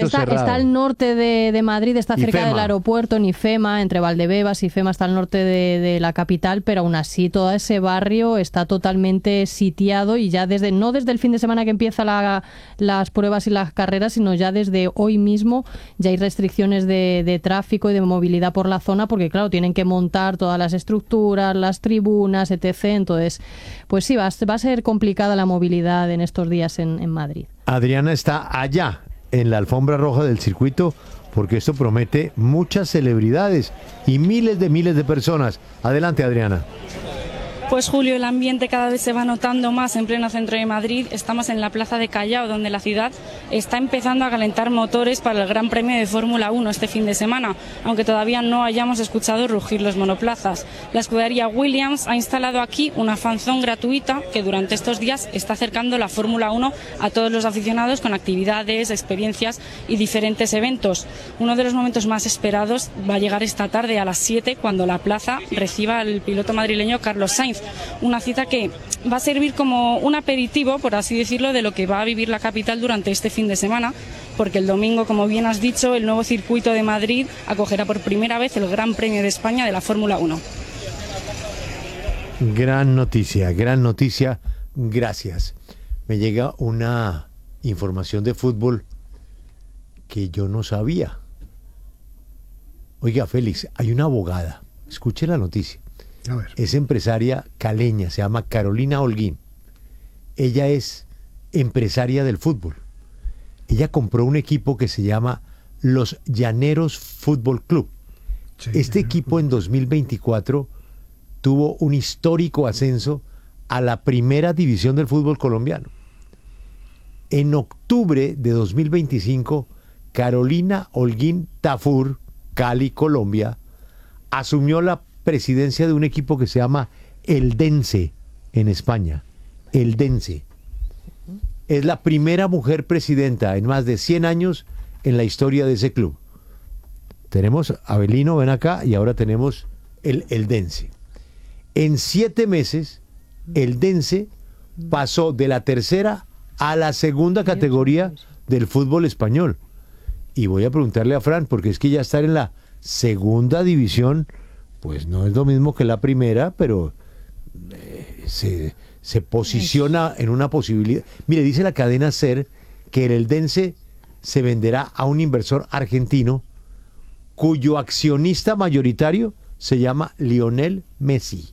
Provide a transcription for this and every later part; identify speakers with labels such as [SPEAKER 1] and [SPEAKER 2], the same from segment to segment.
[SPEAKER 1] está al norte de Madrid, está cerca
[SPEAKER 2] IFEMA.
[SPEAKER 1] del aeropuerto, en IFEMA, entre Valdebebas y IFEMA, está al norte de la capital, pero aún así todo ese barrio está totalmente sitiado y ya no desde el fin de semana que empieza las pruebas y las carreras, sino ya desde hoy mismo ya hay restricciones de tráfico y de movilidad por la zona, porque claro, tienen que montar todas las estructuras, las tribunas, etc. Entonces, pues sí, va a ser complicada la movilidad en estos días en Madrid.
[SPEAKER 2] Adriana está allá, en la alfombra roja del circuito, porque esto promete muchas celebridades y miles de personas. Adelante, Adriana.
[SPEAKER 3] Pues Julio, el ambiente cada vez se va notando más en pleno centro de Madrid. Estamos en la plaza de Callao, donde la ciudad está empezando a calentar motores para el Gran Premio de Fórmula 1 este fin de semana, aunque todavía no hayamos escuchado rugir los monoplazas. La escudería Williams ha instalado aquí una fanzone gratuita que durante estos días está acercando la Fórmula 1 a todos los aficionados con actividades, experiencias y diferentes eventos. Uno de los momentos más esperados va a llegar esta tarde a las 7, cuando la plaza reciba al piloto madrileño Carlos Sainz. Una cita que va a servir como un aperitivo, por así decirlo, de lo que va a vivir la capital durante este fin de semana, porque el domingo, como bien has dicho, el nuevo circuito de Madrid acogerá por primera vez el Gran Premio de España de la Fórmula 1.
[SPEAKER 2] Gran noticia, gracias. Me llega una información de fútbol que yo no sabía. Oiga, Félix, hay una abogada, escuche la noticia.
[SPEAKER 4] A ver.
[SPEAKER 2] Es empresaria caleña, se llama Carolina Holguín. Ella es empresaria del fútbol. Ella compró un equipo que se llama Los Llaneros Fútbol Club.
[SPEAKER 4] Sí,
[SPEAKER 2] Este equipo en 2024 tuvo un histórico ascenso a la primera división del fútbol colombiano. En octubre de 2025, Carolina Holguín Tafur, Cali, Colombia, asumió la presidencia de un equipo que se llama Eldense en España. Eldense. Es la primera mujer presidenta en más de 100 años en la historia de ese club. Tenemos Abelino, ven acá, y ahora tenemos el Eldense. En 7 meses, Eldense pasó de la tercera a la segunda categoría del fútbol español. Y voy a preguntarle a Fran, porque es que ya estar en la segunda división, pues no es lo mismo que la primera, pero se posiciona en una posibilidad. Mire, dice la cadena SER que el Eldense se venderá a un inversor argentino cuyo accionista mayoritario se llama Lionel Messi.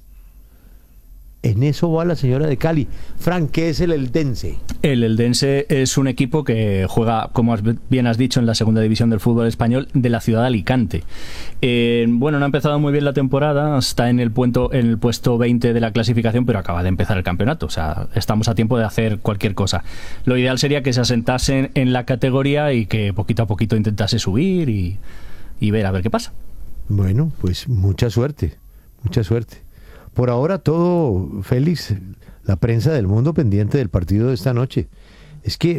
[SPEAKER 2] En eso va la señora de Cali. Frank, ¿qué es el Eldense?
[SPEAKER 5] El Eldense es un equipo que juega, como bien has dicho, en la segunda división del fútbol español de la ciudad de Alicante. Bueno, no ha empezado muy bien la temporada, está en el puesto 20 de la clasificación, pero acaba de empezar el campeonato. O sea, estamos a tiempo de hacer cualquier cosa. Lo ideal sería que se asentasen en la categoría y que poquito a poquito intentase subir y ver a ver qué pasa.
[SPEAKER 2] Bueno, pues mucha suerte, mucha suerte. Por ahora todo, Félix, la prensa del mundo pendiente del partido de esta noche. Es que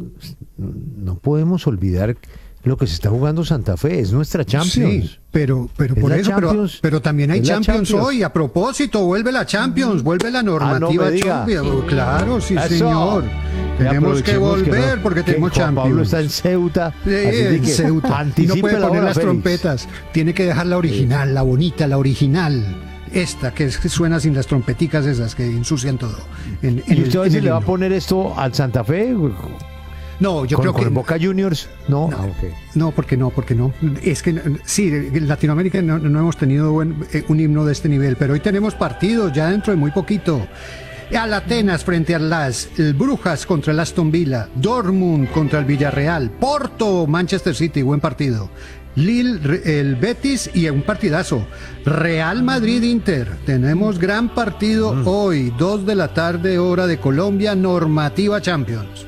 [SPEAKER 2] no podemos olvidar lo que se está jugando Santa Fe, es nuestra Champions.
[SPEAKER 4] Sí, pero por eso, pero también hay Champions hoy. A propósito, vuelve la Champions, vuelve la normativa Champions. Claro, sí, eso, señor. Tenemos que volver porque tenemos Champions.
[SPEAKER 2] Pablo está en Ceuta.
[SPEAKER 4] En Ceuta. Y no puede poner las trompetas. Tiene que dejar la original, la bonita, la original. Esta, que suena sin las trompeticas esas que ensucian todo.
[SPEAKER 2] ¿Y usted a veces le va a poner esto al Santa Fe?
[SPEAKER 4] No, yo creo que...
[SPEAKER 2] ¿Con Boca Juniors? No,
[SPEAKER 4] okay. No, porque no. Es que sí, en Latinoamérica no hemos tenido un himno de este nivel, pero hoy tenemos partidos ya dentro de muy poquito. Al Atenas frente al Las, el Brujas contra el Aston Villa, Dortmund contra el Villarreal, Porto, Manchester City, buen partido. Lille, el Betis y un partidazo. Real Madrid Inter. Tenemos gran partido hoy, 2 de la tarde, hora de Colombia, normativa Champions.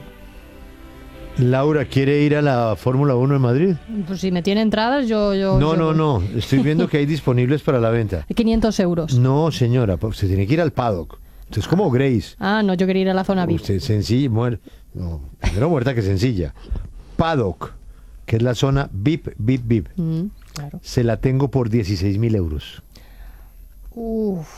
[SPEAKER 2] Laura, ¿quiere ir a la Fórmula 1 en Madrid?
[SPEAKER 1] Pues si me tiene entradas, yo...
[SPEAKER 2] No. Estoy viendo que hay disponibles para la venta.
[SPEAKER 1] 500 euros.
[SPEAKER 2] No, señora, usted tiene que ir al paddock. Usted es como Grace.
[SPEAKER 1] Ah, no, yo quería ir a la zona VIP.
[SPEAKER 2] Usted sencilla, no, primero muerta que sencilla. Paddock, que es la zona VIP.
[SPEAKER 1] Claro.
[SPEAKER 2] Se la tengo por 16.000 euros.
[SPEAKER 1] Uf.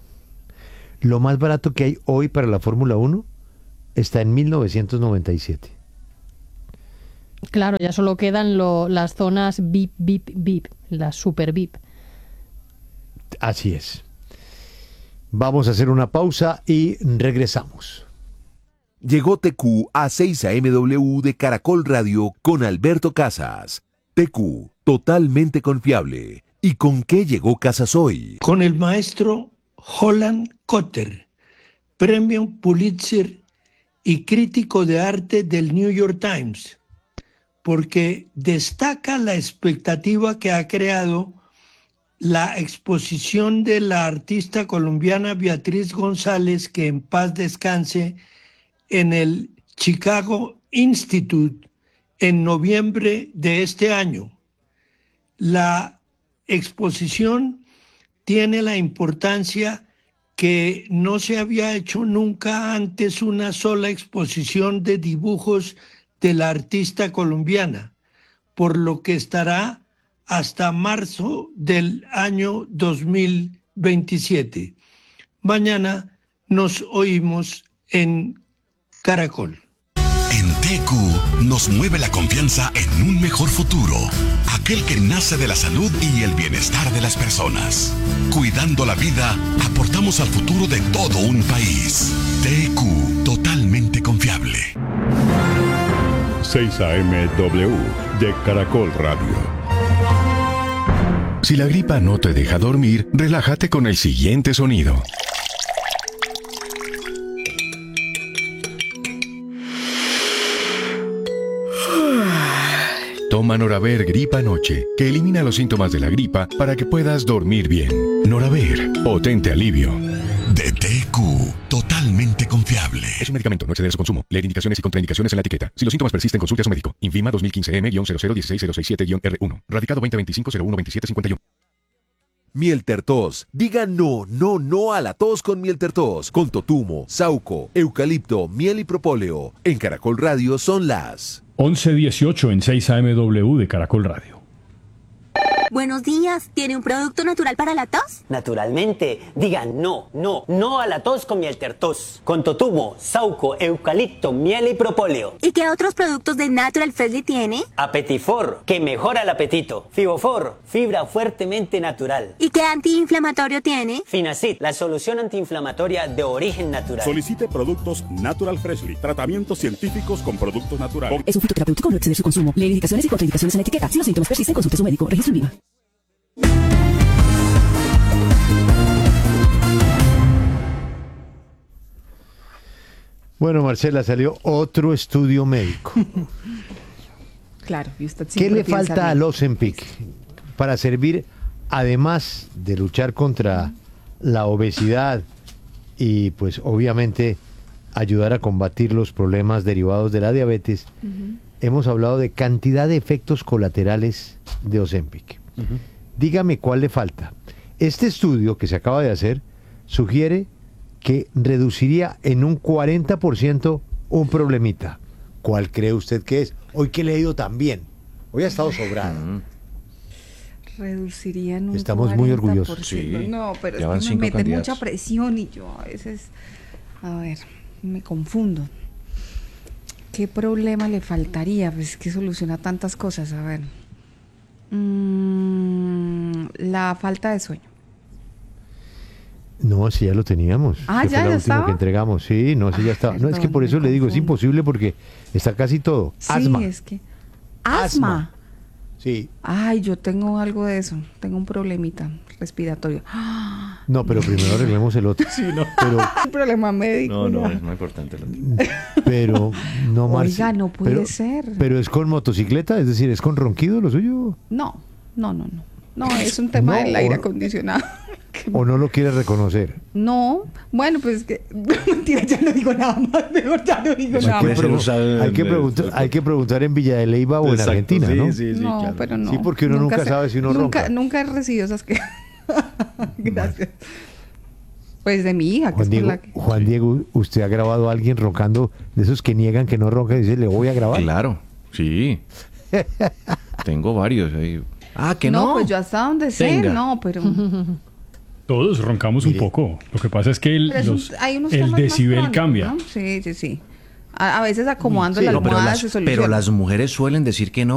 [SPEAKER 2] Lo más barato que hay hoy para la Fórmula 1 está en 1997.
[SPEAKER 1] Claro, ya solo quedan las zonas VIP, VIP, VIP, las super VIP.
[SPEAKER 2] Así es. Vamos a hacer una pausa y regresamos.
[SPEAKER 6] Llegó TQ a 6 AMW de Caracol Radio con Alberto Casas. TQ, totalmente confiable. ¿Y con qué llegó Casas hoy?
[SPEAKER 7] Con el maestro Holland Cotter, premio Pulitzer y crítico de arte del New York Times, porque destaca la expectativa que ha creado la exposición de la artista colombiana Beatriz González, que en paz descanse, en el Chicago Institute en noviembre de este año. La exposición tiene la importancia que no se había hecho nunca antes una sola exposición de dibujos de la artista colombiana, por lo que estará hasta marzo del año 2027. Mañana nos oímos en Caracol.
[SPEAKER 8] En TQ nos mueve la confianza en un mejor futuro, aquel que nace de la salud y el bienestar de las personas. Cuidando la vida, aportamos al futuro de todo un país. TQ, totalmente confiable.
[SPEAKER 9] 6 AMW de Caracol Radio.
[SPEAKER 10] Si la gripa no te deja dormir, relájate con el siguiente sonido. Toma Noraver Gripa Noche, que elimina los síntomas de la gripa para que puedas dormir bien. Noraver, potente alivio.
[SPEAKER 8] De TQ, totalmente confiable.
[SPEAKER 10] Es un medicamento, no exceder su consumo. Leer indicaciones y contraindicaciones en la etiqueta. Si los síntomas persisten, consulte a su médico. Infima 2015M-0016067-R1. Radicado 2025-012751.
[SPEAKER 6] Miel Tertos. Diga no, no, no a la tos con Miel Tertos. Con totumo, sauco, eucalipto, miel y propóleo. En Caracol Radio son las
[SPEAKER 9] 11:18 en 6 AMW de Caracol Radio.
[SPEAKER 11] Buenos días, ¿tiene un producto natural para la tos?
[SPEAKER 12] Naturalmente, digan no, no, no a la tos con Miel Tertos. Con totumo, sauco, eucalipto, miel y propóleo.
[SPEAKER 11] ¿Y qué otros productos de Natural Freshly tiene?
[SPEAKER 12] Apetifor, que mejora el apetito. Fibofor, fibra fuertemente natural.
[SPEAKER 11] ¿Y qué antiinflamatorio tiene?
[SPEAKER 12] Finacid, la solución antiinflamatoria de origen natural.
[SPEAKER 9] Solicite productos Natural Freshly, tratamientos científicos con productos naturales.
[SPEAKER 13] Es un fitoterapéutico, no exceder su consumo. Leer indicaciones y contraindicaciones en la etiqueta. Si los síntomas persisten, consulte a su médico. Registro en viva.
[SPEAKER 2] Bueno, Marcela, salió otro estudio médico.
[SPEAKER 14] Claro, y usted
[SPEAKER 2] ¿Qué le falta al Ozempic para servir, además de luchar contra la obesidad y pues obviamente ayudar a combatir los problemas derivados de la diabetes? Hemos hablado de cantidad de efectos colaterales de Ozempic. Dígame cuál le falta. Este estudio que se acaba de hacer sugiere que reduciría en un 40% un problemita. ¿Cuál cree usted que es? Hoy que he leído tan bien. Hoy ha estado sobrado.
[SPEAKER 14] Reduciría en un
[SPEAKER 2] Estamos
[SPEAKER 14] 40%.
[SPEAKER 2] muy orgullosos.
[SPEAKER 14] Sí, no, pero es que me meten mucha presión y yo a veces, a ver, me confundo. ¿Qué problema le faltaría? Pues que soluciona tantas cosas. A ver. La falta de sueño.
[SPEAKER 2] No, si ya lo teníamos.
[SPEAKER 14] Ah,
[SPEAKER 2] que
[SPEAKER 14] ya,
[SPEAKER 2] fue la
[SPEAKER 14] ya
[SPEAKER 2] última
[SPEAKER 14] estaba.
[SPEAKER 2] que entregamos. Sí, no, sí, ya estaba. No, es que por eso le digo, es imposible porque está casi todo.
[SPEAKER 14] Sí,
[SPEAKER 2] Asma.
[SPEAKER 14] es que. ¿Asma?
[SPEAKER 2] Sí.
[SPEAKER 14] Ay, yo tengo algo de eso. Tengo un problemita respiratorio.
[SPEAKER 2] No, pero primero arreglemos el otro.
[SPEAKER 14] Sí, no.
[SPEAKER 2] Pero,
[SPEAKER 14] un problema médico.
[SPEAKER 5] No, es muy importante.
[SPEAKER 2] pero no, Marce.
[SPEAKER 14] Oiga, no puede ser.
[SPEAKER 2] Pero es con motocicleta, es decir, es con ronquido lo suyo.
[SPEAKER 14] No, es un tema del aire acondicionado.
[SPEAKER 2] ¿O no lo quiere reconocer?
[SPEAKER 14] No, bueno, pues que mentira, ya no digo nada más, mejor ya no digo nada más.
[SPEAKER 2] Hay que preguntar en Villa de Leyva o en Argentina, ¿no?
[SPEAKER 14] Sí, no, claro. Pero no.
[SPEAKER 2] Sí, porque uno nunca sabe si uno ronca.
[SPEAKER 14] Nunca he recibido esas que... Gracias. Pues de mi hija, que es por la que...
[SPEAKER 2] Juan Diego, ¿usted ha grabado a alguien roncando de esos que niegan que no ronca y dice, le voy a grabar?
[SPEAKER 5] Claro, sí. Tengo varios ahí. Ah, que no.
[SPEAKER 14] No, pues yo hasta donde sé, no, pero...
[SPEAKER 9] Todos roncamos un poco. Lo que pasa es que el decibel cambia.
[SPEAKER 14] ¿no? Sí. A veces acomodando la almohada se soluciona.
[SPEAKER 15] Pero las mujeres suelen decir que no.